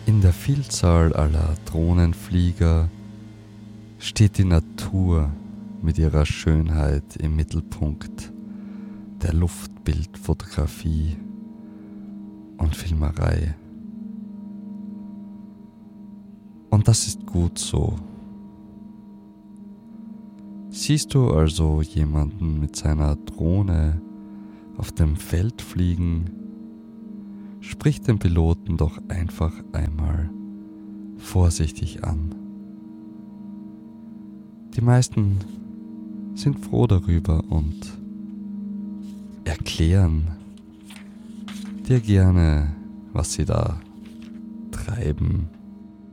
In der Vielzahl aller Drohnenflieger steht die Natur mit ihrer Schönheit im Mittelpunkt der Luftbildfotografie und Filmerei. Und das ist gut so. Siehst du also jemanden mit seiner Drohne auf dem Feld fliegen, sprich den Piloten doch einfach einmal vorsichtig an. Die meisten sind froh darüber und erklären dir gerne, was sie da treiben.